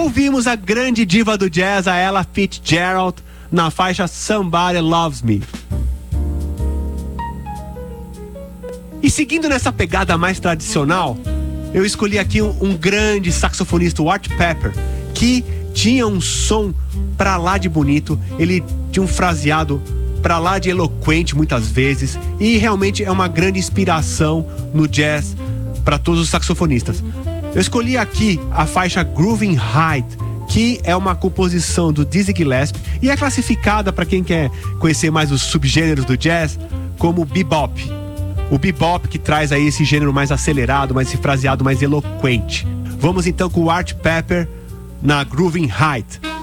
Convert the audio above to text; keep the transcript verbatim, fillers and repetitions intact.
ouvimos a grande diva do jazz, a Ella Fitzgerald, na faixa Somebody Loves Me. E seguindo nessa pegada mais tradicional, eu escolhi aqui um, um grande saxofonista, o Art Pepper, que tinha um som pra lá de bonito, ele tinha um fraseado pra lá de eloquente muitas vezes, e realmente é uma grande inspiração no jazz para todos os saxofonistas. Eu escolhi aqui a faixa Grooving Height, que é uma composição do Dizzy Gillespie e é classificada, para quem quer conhecer mais os subgêneros do jazz, como bebop. O bebop que traz aí esse gênero mais acelerado, mais esse fraseado mais eloquente. Vamos então com o Art Pepper na Grooving Height.